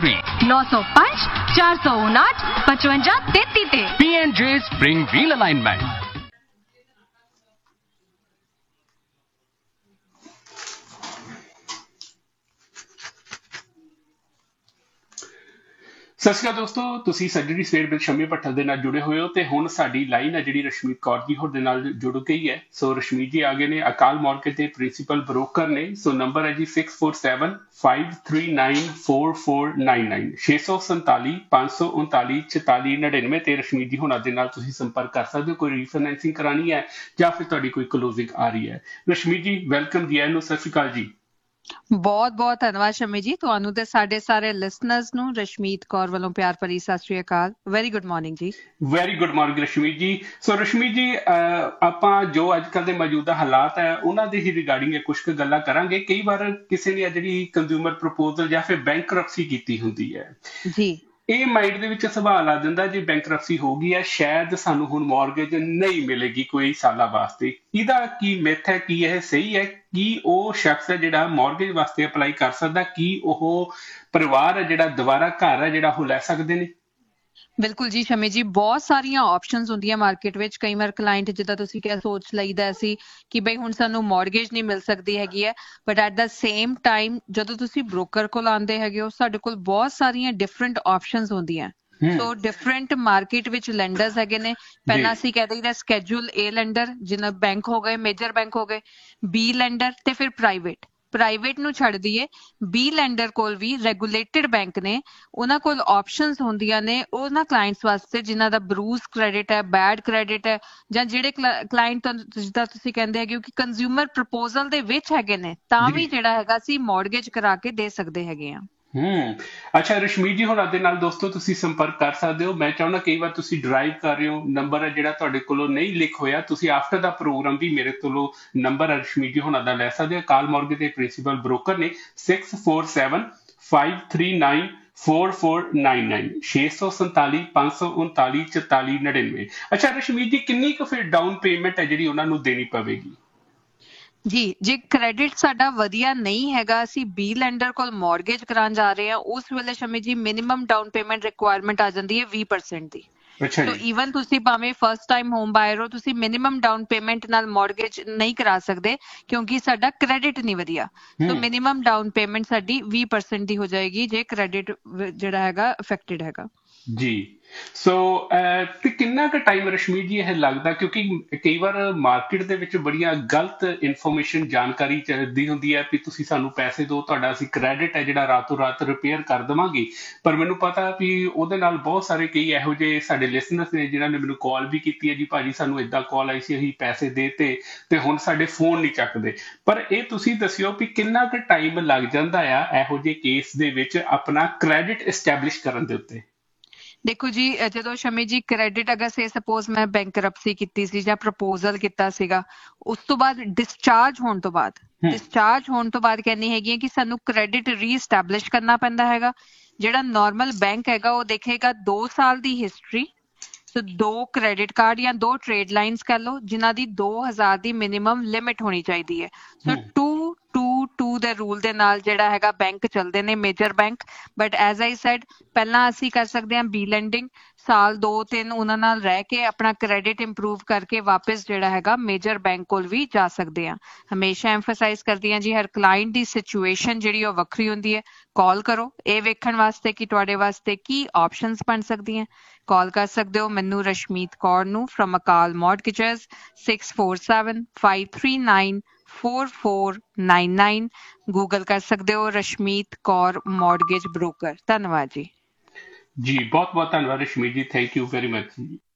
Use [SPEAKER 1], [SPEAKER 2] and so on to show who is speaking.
[SPEAKER 1] भी
[SPEAKER 2] 905 459 55 33
[SPEAKER 1] P&J's bring wheel alignment.
[SPEAKER 3] ਸਤਿ ਸ਼੍ਰੀ ਅਕਾਲ ਦੋਸਤੋ, ਤੁਸੀਂ ਸੱਜਣੀ ਸਵੇਰ ਵਿੱਚ ਸ਼ਮੀ ਭੱਠਲ ਦੇ ਨਾਲ ਜੁੜੇ ਹੋਏ ਹੋ ਤੇ ਹੁਣ ਸਾਡੀ ਲਾਈਨ ਹੈ ਜਿਹੜੀ ਰਸ਼ਮੀਤ ਕੌਰ ਜੀ ਹੋਰ ਦੇ ਨਾਲ ਜੁੜ ਗਈ ਹੈ। ਸੋ ਰਸ਼ਮੀਤ ਜੀ ਆ ਗਏ ਨੇ, ਅਕਾਲ ਮਾਰਕੀਟ ਦੇ ਪ੍ਰਿੰਸੀਪਲ ਬ੍ਰੋਕਰ ਨੇ। ਸੋ ਨੰਬਰ ਹੈ ਜੀ 6475394499 647 539 4499 ਤੇ ਰਸ਼ਮੀਤ ਜੀ ਹੁਣਾਂ ਦੇ ਨਾਲ ਤੁਸੀਂ ਸੰਪਰਕ ਕਰ ਸਕਦੇ ਹੋ। ਕੋਈ ਰੀਫਾਈਨੈਂਸਿੰਗ ਕਰਾਣੀ ਹੈ ਜਾਂ ਫਿਰ ਤੁਹਾਡੀ ਕੋਈ ਕਲੋਜ਼ਿੰਗ ਆ ਰਹੀ ਹੈ। ਰਸ਼ਮੀਤ ਜੀ ਵੈਲਕਮ ਜੀ, ਇਹਨੂੰ ਸਤਿ ਸ਼੍ਰੀ ਅਕਾਲ ਜੀ।
[SPEAKER 4] ਬਹੁਤ ਬਹੁਤ ਧੰਨਵਾਦ ਸ਼ਮੀ ਜੀ, ਤੁਹਾਨੂੰ ਤੇ ਸਾਡੇ ਸਾਰੇ ਲਿਸਨਰਸ ਨੂੰ ਰਸ਼ਮੀਤ ਕੌਰ ਵੱਲੋਂ ਪਿਆਰ ਭਰੀ ਸਤਿ ਸ਼੍ਰੀ ਅਕਾਲ। ਵੈਰੀ ਗੁੱਡ ਮਾਰਨਿੰਗ ਜੀ।
[SPEAKER 3] ਵੈਰੀ ਗੁੱਡ ਮਾਰਨਿੰਗ ਰਸ਼ਮੀਤ ਜੀ। ਸੋ ਰਸ਼ਮੀਤ ਜੀ, ਆਪਾਂ ਜੋ ਅੱਜ ਕੱਲ੍ਹ ਦੇ ਮੌਜੂਦਾ ਹਾਲਾਤ ਹੈ ਉਹਨਾਂ ਦੇ ਹੀ ਰਿਗਾਰਡਿੰਗ ਕੁਝ ਕੁ ਗੱਲਾਂ ਕਰਾਂਗੇ। ਕਈ ਵਾਰ ਕਿਸੇ ਨੇ ਜਿਹੜੀ ਕੰਜ਼ਿਊਮਰ ਪ੍ਰਪੋਜ਼ਲ ਜਾਂ ਫਿਰ ਬੈਂਕਰਪਸੀ ਕੀਤੀ ਹੁੰਦੀ ਹੈ
[SPEAKER 4] ਜੀ, ਇਹ
[SPEAKER 3] ਮਾਈਂਡ ਦੇ ਵਿੱਚ ਸਵਾਲ ਆ ਜਾਂਦਾ ਜੇ ਬੈਂਕਰਪਸੀ ਹੋ ਗਈ ਹੈ, ਸ਼ਾਇਦ ਸਾਨੂੰ ਹੁਣ ਮੌਰਗੇਜ ਨਹੀਂ ਮਿਲੇਗੀ ਕੋਈ ਸਾਲਾਂ ਵਾਸਤੇ। ਇਹਦਾ ਕੀ ਮਿਥ ਹੈ, ਕੀ ਇਹ ਸਹੀ ਹੈ? ਕੀ ਉਹ ਸ਼ਖਸ ਹੈ ਜਿਹੜਾ ਮੌਰਗੇਜ ਵਾਸਤੇ ਅਪਲਾਈ ਕਰ ਸਕਦਾ? ਕੀ ਉਹ ਪਰਿਵਾਰ ਹੈ ਜਿਹੜਾ ਦੁਬਾਰਾ ਘਰ ਹੈ ਜਿਹੜਾ ਉਹ ਲੈ ਸਕਦੇ ਨੇ?
[SPEAKER 4] ਬਿਲਕੁਲ ਜੀ ਸ਼ਮੀ ਜੀ, ਬਹੁਤ ਸਾਰੀਆਂ ਆਪਸ਼ਨਸ ਹੁੰਦੀਆਂ ਮਾਰਕੀਟ ਵਿੱਚ। ਕਈ ਵਾਰ ਕਲਾਇੰਟ ਜਿੱਦਾਂ ਤੁਸੀਂ ਕਿਹਾ ਸੋਚ ਲਈਦਾ ਸੀ ਕਿ ਬਈ ਹੁਣ ਸਾਨੂੰ ਮੌਰਗੇਜ ਨਹੀਂ ਮਿਲ ਸਕਦੀ ਹੈਗੀ ਹੈ, but at the same time ਜਦੋਂ ਤੁਸੀਂ ਬ੍ਰੋਕਰ ਕੋਲ ਆਉਂਦੇ ਹੈਗੇ ਹੋ ਸਾਡੇ ਕੋਲ ਬਹੁਤ ਸਾਰੀਆਂ ਡਿਫਰੈਂਟ ਆਪਸ਼ਨਸ ਹੁੰਦੀਆਂ। ਸੋ ਡਿਫਰੈਂਟ ਮਾਰਕੀਟ ਵਿੱਚ ਲੈਂਡਰਸ ਹੈਗੇ ਨੇ। ਪਹਿਲਾਂ ਅਸੀਂ ਕਹਿ ਦਈਦਾ ਸਕੈਜੂਲ ਏ ਲੈਂਡਰ, ਜਿਨ੍ਹਾਂ ਬੈਂਕ ਹੋ ਗਏ, ਮੇਜਰ ਬੈਂਕ ਹੋ ਗਏ, ਬੀ ਲੈਂਡਰ ਤੇ ਫਿਰ ਪ੍ਰਾਈਵੇਟ ਨੂੰ ਛੱਡ ਦਈਏ ਬੀ ਲੈਂਡਰ ਕੋਲ ਵੀ ਰੈਗੂਲੇਟਡ ਬੈਂਕ ਨੇ, ਉਹਨਾਂ ਕੋਲ ਆਪਸ਼ਨਸ ਹੁੰਦੀਆਂ ਨੇ ਉਹਨਾਂ ਕਲਾਇੰਟਸ ਵਾਸਤੇ ਜਿਨ੍ਹਾਂ ਦਾ ਬਰੂਜ਼ ਕ੍ਰੈਡਿਟ ਹੈ, ਬੈਡ ਕ੍ਰੈਡਿਟ ਹੈ, ਜਾਂ ਜਿਹੜੇ ਕਲਾਇੰਟ ਜਿੱਦਾਂ ਤੁਸੀਂ ਕਹਿੰਦੇ ਹੈਗੇ ਕਿ ਕੰਜ਼ਿਊਮਰ ਪ੍ਰਪੋਜ਼ਲ ਦੇ ਵਿੱਚ ਹੈਗੇ ਨੇ ਤਾਂ ਵੀ ਜਿਹੜਾ ਹੈਗਾ ਅਸੀਂ ਮੌਰਗੇਜ ਕਰਾ ਕੇ ਦੇ ਸਕਦੇ ਹੈਗੇ ਆ।
[SPEAKER 3] ਅੱਛਾ ਰਸ਼ਮੀਤ ਜੀ ਹੁਣਾਂ ਦੇ ਨਾਲ ਦੋਸਤੋ ਤੁਸੀਂ ਸੰਪਰਕ ਕਰ ਸਕਦੇ ਹੋ। ਮੈਂ ਚਾਹੁੰਦਾ ਕਈ ਵਾਰ ਤੁਸੀਂ ਡਰਾਈਵ ਕਰ ਰਹੇ ਹੋ, ਨੰਬਰ ਹੈ ਜਿਹੜਾ ਤੁਹਾਡੇ ਕੋਲੋਂ ਨਹੀਂ ਲਿਖ ਹੋਇਆ, ਤੁਸੀਂ ਆਫਟਰ ਦਾ ਪ੍ਰੋਗਰਾਮ ਵੀ ਮੇਰੇ ਕੋਲੋਂ ਨੰਬਰ ਰਸ਼ਮੀਤ ਜੀ ਹੁਣਾਂ ਦਾ ਲੈ ਸਕਦੇ ਹੋ। ਅਕਾਲ ਮਾਰਕੀਟ ਦੇ ਪ੍ਰਿੰਸੀਪਲ ਬ੍ਰੋਕਰ ਨੇ 647539 4499 647 539 4499। ਅੱਛਾ ਰਸ਼ਮੀਤ ਜੀ, ਕਿੰਨੀ ਕੁ ਫਿਰ ਡਾਊਨ ਪੇਮੈਂਟ ਹੈ ਜਿਹੜੀ ਉਹਨਾਂ ਨੂੰ ਦੇਣੀ ਪਵੇਗੀ?
[SPEAKER 4] ਜੀ, ਜੇ ਕ੍ਰੈਡਿਟ ਸਾਡਾ ਵਧੀਆ ਨਹੀਂ ਹੈਗਾ, ਅਸੀਂ ਬੀ ਲੈਂਡਰ ਕੋਲ ਮੌਰਗੇਜ ਕਰਾਉਣ ਜਾ ਰਹੇ ਹਾਂ, ਉਸ ਵੇਲੇ ਸ਼ਮੀ ਜੀ ਮਿਨੀਮਮ ਡਾਊਨ ਪੇਮੈਂਟ ਰਿਕੁਆਇਰਮੈਂਟ ਆ ਜਾਂਦੀ ਹੈ 20% ਦੀ। ਸੋ ਈਵਨ ਤੁਸੀਂ ਭਾਵੇਂ ਫਸਟ ਟਾਈਮ ਹੋਮ ਬਾਇਰ ਹੋ, ਤੁਸੀਂ ਮਿਨੀਮਮ ਡਾਊਨ ਪੇਮੈਂਟ ਨਾਲ ਮੌਰਗੇਜ ਨਹੀਂ ਕਰਾ ਸਕਦੇ ਕਿਉਂਕਿ ਸਾਡਾ ਕ੍ਰੈਡਿਟ ਨਹੀਂ ਵਧੀਆ। ਸੋ ਮਿਨੀਮਮ ਡਾਊਨ ਪੇਮੈਂਟ ਸਾਡੀ 20% ਦੀ ਹੋ ਜਾਏਗੀ ਜੇ ਕ੍ਰੈਡਿਟ ਜਿਹੜਾ ਹੈਗਾ ਅਫੈਕਟਡ ਹੈਗਾ
[SPEAKER 3] ਜੀ। ਸੋ ਤੇ ਕਿੰਨਾ ਕੁ ਟਾਈਮ ਰਸ਼ਮੀਤ ਜੀ ਇਹ ਲੱਗਦਾ, ਕਿਉਂਕਿ ਕਈ ਵਾਰ ਮਾਰਕੀਟ ਦੇ ਵਿੱਚ ਬੜੀਆਂ ਗਲਤ ਇਨਫੋਰਮੇਸ਼ਨ ਜਾਣਕਾਰੀ ਚੱਲਦੀ ਹੁੰਦੀ ਹੈ ਵੀ ਤੁਸੀਂ ਸਾਨੂੰ ਪੈਸੇ ਦਿਓ, ਤੁਹਾਡਾ ਅਸੀਂ ਕ੍ਰੈਡਿਟ ਹੈ ਜਿਹੜਾ ਰਾਤੋਂ ਰਾਤ ਰਿਪੇਅਰ ਕਰ ਦੇਵਾਂਗੇ। ਪਰ ਮੈਨੂੰ ਪਤਾ ਵੀ ਉਹਦੇ ਨਾਲ ਬਹੁਤ ਸਾਰੇ ਕਈ ਇਹੋ ਜਿਹੇ ਸਾਡੇ ਲਿਸਨਰਸ ਨੇ ਜਿਨ੍ਹਾਂ ਨੇ ਮੈਨੂੰ ਕਾਲ ਵੀ ਕੀਤੀ ਹੈ ਜੀ ਭਾਜੀ ਸਾਨੂੰ ਏਦਾਂ ਕਾਲ ਆਈ ਸੀ, ਅਸੀਂ ਪੈਸੇ ਦੇਤੇ ਤੇ ਹੁਣ ਸਾਡੇ ਫੋਨ ਨਹੀਂ ਚੱਕਦੇ। ਪਰ ਇਹ ਤੁਸੀਂ ਦੱਸਿਓ ਵੀ ਕਿੰਨਾ ਕੁ ਟਾਈਮ ਲੱਗ ਜਾਂਦਾ ਆ ਇਹੋ ਜਿਹੇ ਕੇਸ ਦੇ ਵਿੱਚ ਆਪਣਾ ਕ੍ਰੈਡਿਟ ਐਸਟੈਬਲਿਸ਼ ਕਰਨ ਦੇ ਉੱਤੇ?
[SPEAKER 4] ਦੇਖੋ ਜੀ, ਜਦੋਂ ਸ਼ਮੀ ਜੀ ਕ੍ਰੈਡਿਟ ਅਗਰ ਸੇ ਸਪੋਜ਼ ਮੈਂ ਬੈਂਕਰਪਸੀ ਕੀਤੀ ਸੀ ਜਾਂ ਪ੍ਰਪੋਜ਼ਲ ਕੀਤਾ ਸੀਗਾ, ਉਸ ਤੋਂ ਬਾਅਦ ਡਿਸਚਾਰਜ ਹੋਣ ਤੋਂ ਬਾਅਦ ਕਹਿੰਦੀ ਹੈਗੀ ਹੈ ਕਿ ਸਾਨੂੰ ਕ੍ਰੈਡਿਟ ਰੀਐਸਟੈਬਲਿਸ਼ ਕਰਨਾ ਪੈਂਦਾ ਹੈਗਾ। ਜਿਹੜਾ ਨਾਰਮਲ ਬੈਂਕ ਹੈਗਾ ਉਹ ਦੇਖੇਗਾ 2 ਸਾਲ ਦੀ ਹਿਸਟਰੀ, ਸੋ 2 ਕ੍ਰੈਡਿਟ ਕਾਰਡ ਜਾਂ 2 ਟ੍ਰੇਡ ਲਾਈਨਸ ਕਹਿ ਲਓ ਜਿਨ੍ਹਾਂ ਦੀ 2000 ਦੀ ਮਿਨੀਮਮ ਲਿਮਿਟ ਹੋਣੀ ਚਾਹੀਦੀ ਹੈ। ਸੋ 2 ਦੇ ਰੂਲ ਦੇ ਨਾਲ ਜਿਹੜਾ ਹੈਗਾ ਬੈਂਕ ਚੱਲਦੇ ਨੇ, major bank. But as I said ਪਹਿਲਾਂ ਅਸੀਂ ਕਰ ਸਕਦੇ ਹਾਂ ਬੀ ਲੈਂਡਿੰਗ, ਸਾਲ 2-3 ਉਹਨਾਂ ਨਾਲ ਰਹਿ ਕੇ ਆਪਣਾ ਕ੍ਰੈਡਿਟ ਇੰਪਰੂਵ ਕਰਕੇ ਵਾਪਸ ਜਿਹੜਾ ਹੈਗਾ ਮੇਜਰ ਬੈਂਕ ਕੋਲ ਵੀ ਜਾ ਸਕਦੇ ਹਾਂ। ਹਮੇਸ਼ਾ ਐਮਫਸਾਈਜ਼ ਕਰਦੀ ਹਾਂ ਜੀ ਹਰ ਕਲਾਇੰਟ ਦੀ ਸਿਚੁਏਸ਼ਨ ਜਿਹੜੀ ਉਹ ਵੱਖਰੀ ਹੁੰਦੀ ਹੈ। ਕਾਲ ਕਰੋ ਇਹ ਵੇਖਣ ਵਾਸਤੇ ਕਿ ਤੁਹਾਡੇ ਵਾਸਤੇ ਕੀ ਆਪਸ਼ਨਸ ਬਣ ਸਕਦੀਆਂ। ਕਾਲ ਕਰ ਸਕਦੇ ਹੋ ਮੈਨੂੰ ਰਸ਼ਮੀਤ ਕੌਰ ਨੂੰ ਫਰਮ ਅਕਾਲ ਮੌਰਗੇਜਸ 6475394499। ਗੂਗਲ ਕਰ ਸਕਦੇ ਹੋ ਰਸ਼ਮੀਤ ਕੌਰ ਮੌਰਗੇਜ ਬ੍ਰੋਕਰ। ਧੰਨਵਾਦ ਜੀ।
[SPEAKER 3] ਜੀ ਬਹੁਤ ਬਹੁਤ ਧੰਨਵਾਦ ਰਸ਼ਮੀਤ ਜੀ, ਥੈਂਕ ਯੂ ਵੈਰੀ ਮਚ ਜੀ।